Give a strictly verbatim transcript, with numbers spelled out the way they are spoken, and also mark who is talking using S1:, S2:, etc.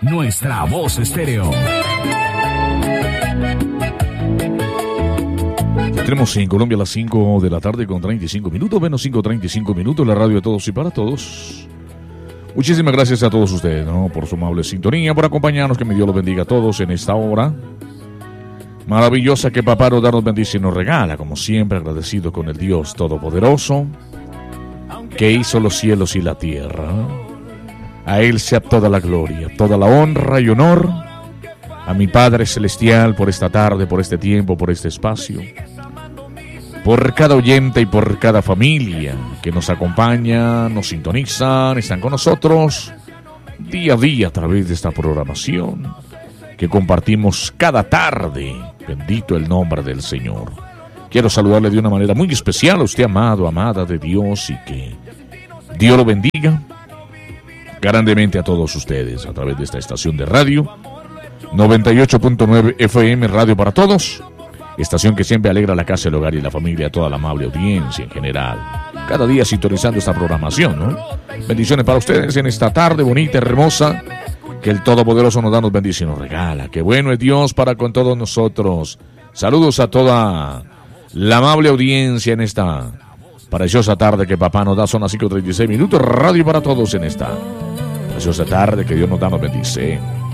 S1: nuestra voz estéreo.
S2: Tenemos en Colombia a las cinco de la tarde con treinta y cinco minutos, menos cinco, treinta y cinco minutos, la radio de todos y para todos. Muchísimas gracias a todos ustedes, ¿no?, por su amable sintonía, por acompañarnos, que mi Dios los bendiga a todos en esta hora maravillosa que Papá nos da, nos bendice y nos regala, como siempre agradecido con el Dios Todopoderoso, que hizo los cielos y la tierra. A Él sea toda la gloria, toda la honra y honor, a mi Padre Celestial por esta tarde, por este tiempo, por este espacio, por cada oyente y por cada familia que nos acompaña, nos sintonizan, están con nosotros día a día a través de esta programación que compartimos cada tarde. Bendito el nombre del Señor. Quiero saludarle de una manera muy especial a usted, amado, amada de Dios, y que Dios lo bendiga grandemente a todos ustedes a través de esta estación de radio noventa y ocho punto nueve F M, Radio para Todos, estación que siempre alegra la casa, el hogar y la familia, a toda la amable audiencia en general, cada día sintonizando esta programación, ¿no? Bendiciones para ustedes en esta tarde bonita, hermosa, que el Todopoderoso nos da, nos bendice y nos regala. Qué bueno es Dios para con todos nosotros. Saludos a toda la amable audiencia en esta preciosa tarde que Papá nos da. Son las cinco treinta y seis minutos, radio para todos en esta preciosa tarde que Dios nos da, nos bendice.